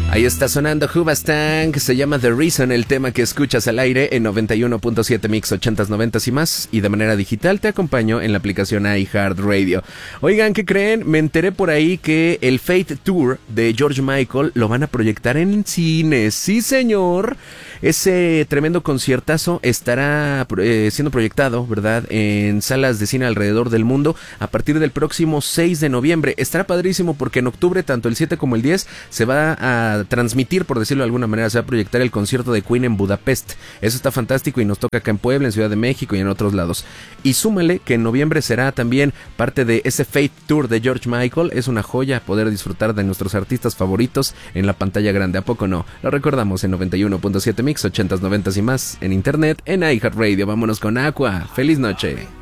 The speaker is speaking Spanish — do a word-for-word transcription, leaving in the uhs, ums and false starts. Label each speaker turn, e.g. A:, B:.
A: Ahí está sonando Hoobastank, se llama The Reason, el tema que escuchas al aire en noventa y uno punto siete Mix ochentas, noventas y más, y de manera digital te acompaño en la aplicación iHeartRadio. Oigan, ¿qué creen? Me enteré por ahí que el Fate Tour de George Michael lo van a proyectar en cines. Sí, señor. Ese tremendo conciertazo estará eh, siendo proyectado, ¿verdad?, en salas de cine alrededor del mundo a partir del próximo seis de noviembre. Estará padrísimo porque en octubre, tanto el siete como el diez, se va a transmitir, por decirlo de alguna manera, se va a proyectar el concierto de Queen en Budapest. Eso está fantástico y nos toca acá en Puebla, en Ciudad de México y en otros lados. Y súmale que en noviembre será también parte de ese Fate Tour de George Michael. Es una joya poder disfrutar de nuestros artistas favoritos en la pantalla grande. ¿A poco no? Lo recordamos en noventa y uno punto siete Mix, ochentas, noventas y más, en internet, en iHeartRadio. Vámonos con Aqua. ¡Feliz noche!